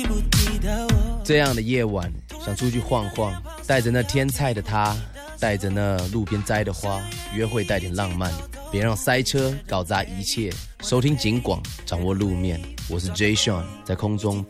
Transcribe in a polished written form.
这样的夜晚，想出去晃晃，带着那天菜的他，带着那路边摘的花，约会带点浪漫，别让塞车搞砸一切。收听警广，掌握路面，我是 Jay Sean， 在空中